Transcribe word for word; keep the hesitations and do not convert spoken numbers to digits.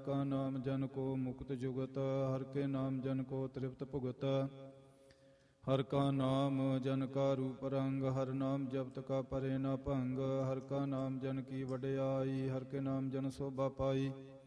ਕਾ ਨਾਮ ਜਨ ਕੋ ਮੁਕਤ ਜੁਗਤ, ਹਰ ਕੇ ਨਾਮ ਜਨ ਕੋ ਤ੍ਰਿਪਤ ਭੁਗਤ। ਹਰ ਕਾ ਨਾਮ ਜਨ ਕਾ ਰੂਪ ਰੰਗ, ਹਰ ਨਾਮ ਜਪਤ ਕਾ ਪਰੇ ਨਾ ਭੰਗ। ਹਰ ਕਾ ਨਾਮ ਜਨ ਕੀ ਵਡਿਆਈ, ਹਰ ਕੇ ਨਾਮ ਜਨ ਸੋਭਾ ਪਾਈ।